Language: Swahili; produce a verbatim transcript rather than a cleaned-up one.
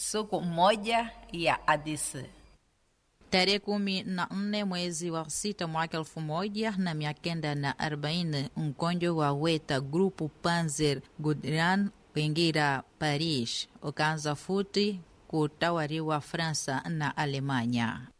siku moja ya Addis. Tarehe kumi na nne mwezi wa sita mwaka elfu moja na mia kenda na arobaini mkonjo wa weta grupu Panzer Guderian kuingira Paris ukaanza futi kutawariwa Fransa na Alemanya.